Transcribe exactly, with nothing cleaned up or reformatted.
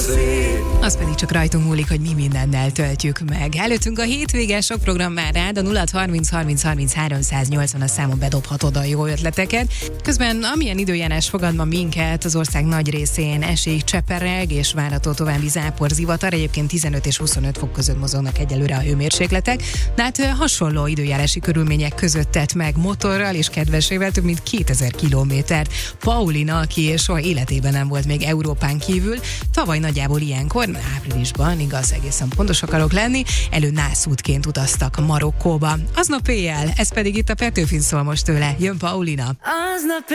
szép. Az pedig csak rajtunk múlik, hogy mi mindennel töltjük meg. Előttünk a hétvége, sok program már rád, a nulla harminc harminc harminc háromszáznyolcvan a számon bedobhatod a jó ötleteket. Közben amilyen időjárás fogad ma minket, az ország nagy részén esik, csepereg és várható további zápor, zivatar, egyébként tizenöt és huszonöt fok között mozognak egyelőre a hőmérsékletek, de hát hasonló időjárási körülmények között tett meg motorral és kedvesével több mint kétezer kilométert. Paulina, aki soha életében nem volt még Európán kívül, tavaly nagyjából ilyenkor, áprilisban, igaz, egészen pontos akarok lenni, elő nászútként utaztak Marokkóba. Aznap éjjel, ez pedig itt a Petőfin szól most tőle. Jön Paulina. Aznap